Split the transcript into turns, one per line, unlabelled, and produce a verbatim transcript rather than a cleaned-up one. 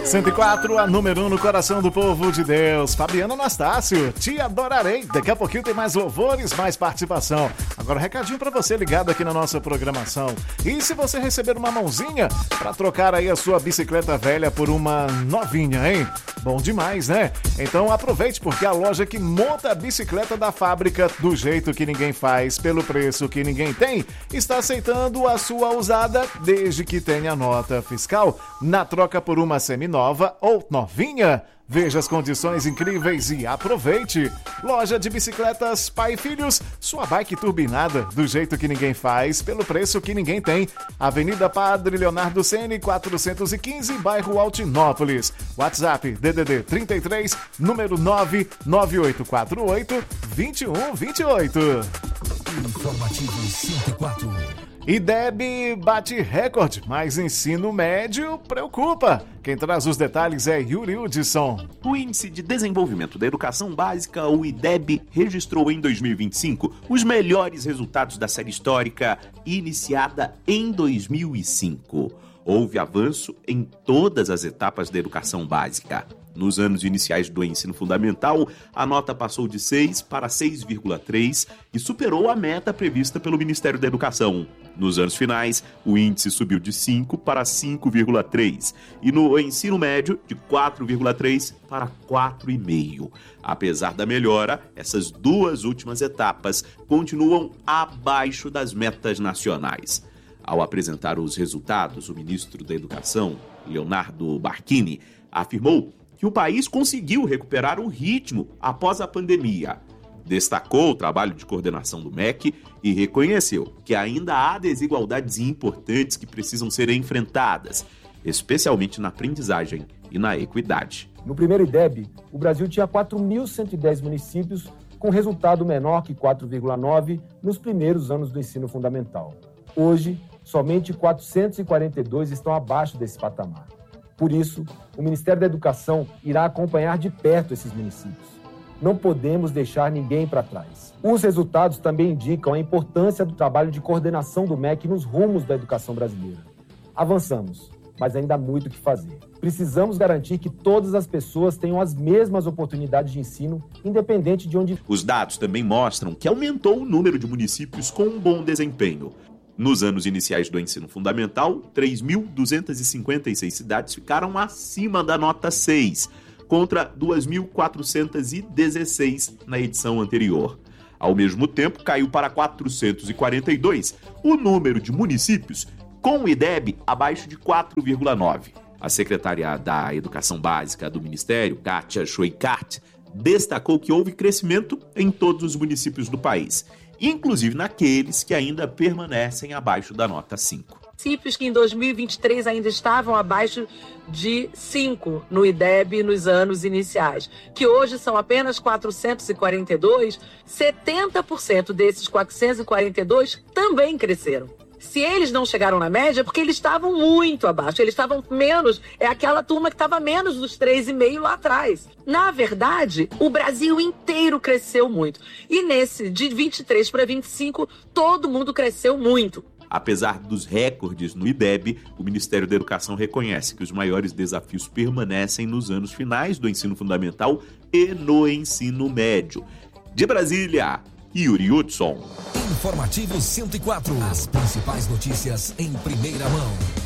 cento e quatro, a número um no coração do povo de Deus. Fabiano Anastácio, te adorarei. Daqui a pouquinho tem mais louvores, mais participação. Agora um recadinho pra você ligado aqui na nossa programação. E se você receber uma mãozinha pra trocar aí a sua bicicleta velha por uma novinha, hein? Bom demais, né? Então aproveite, porque a loja que monta a bicicleta da fábrica do jeito que ninguém faz, pelo preço que ninguém tem, está aceitando a sua usada desde que tenha nota fiscal na troca por uma seminova ou novinha. Veja as condições incríveis e aproveite. Loja de bicicletas Pai e Filhos, sua bike turbinada do jeito que ninguém faz, pelo preço que ninguém tem. Avenida Padre Leonardo Ceni, quatrocentos e quinze, bairro Altinópolis. WhatsApp D D D trinta e três, número nove nove oito quatro oito, dois um dois oito.
Informativo cento e quatro.
IDEB bate recorde, mas ensino médio preocupa. Quem traz os detalhes é Yuri Hudson.
O Índice de Desenvolvimento da Educação Básica, o IDEB, registrou em dois mil e vinte e cinco os melhores resultados da série histórica iniciada em dois mil e cinco. Houve avanço em todas as etapas da educação básica. Nos anos iniciais do ensino fundamental, a nota passou de seis para seis vírgula três e superou a meta prevista pelo Ministério da Educação. Nos anos finais, o índice subiu de cinco para cinco vírgula três e no ensino médio, de quatro vírgula três para quatro vírgula cinco. Apesar da melhora, essas duas últimas etapas continuam abaixo das metas nacionais. Ao apresentar os resultados, o ministro da Educação, Leonardo Barquini, afirmou que o país conseguiu recuperar o ritmo após a pandemia. Destacou o trabalho de coordenação do M E C e reconheceu que ainda há desigualdades importantes que precisam ser enfrentadas, especialmente na aprendizagem e na equidade.
No primeiro IDEB, o Brasil tinha quatro mil cento e dez municípios com resultado menor que quatro vírgula nove nos primeiros anos do ensino fundamental. Hoje, somente quatrocentos e quarenta e dois estão abaixo desse patamar. Por isso, o Ministério da Educação irá acompanhar de perto esses municípios. Não podemos deixar ninguém para trás. Os resultados também indicam a importância do trabalho de coordenação do M E C nos rumos da educação brasileira. Avançamos, mas ainda há muito o que fazer. Precisamos garantir que todas as pessoas tenham as mesmas oportunidades de ensino, independente de onde...
Os dados também mostram que aumentou o número de municípios com um bom desempenho. Nos anos iniciais do ensino fundamental, três mil duzentas e cinquenta e seis cidades ficaram acima da nota seis, contra duas mil quatrocentas e dezesseis na edição anterior. Ao mesmo tempo, caiu para quatrocentos e quarenta e dois o número de municípios com o IDEB abaixo de quatro vírgula nove. A secretária da Educação Básica do Ministério, Kátia Schweikart, destacou que houve crescimento em todos os municípios do país, inclusive naqueles que ainda permanecem abaixo da nota cinco.
Municípios que em dois mil e vinte e três ainda estavam abaixo de cinco no IDEB nos anos iniciais, que hoje são apenas quatrocentos e quarenta e dois, setenta por cento desses quatrocentos e quarenta e dois também cresceram. Se eles não chegaram na média, é porque eles estavam muito abaixo, eles estavam menos, é aquela turma que estava menos dos três vírgula cinco lá atrás. Na verdade, o Brasil inteiro cresceu muito. E nesse, de vinte e três para vinte e cinco, todo mundo cresceu muito.
Apesar dos recordes no IDEB, o Ministério da Educação reconhece que os maiores desafios permanecem nos anos finais do ensino fundamental e no ensino médio. De Brasília, Yuri Hudson.
Informativo cento e quatro. As principais notícias em primeira mão.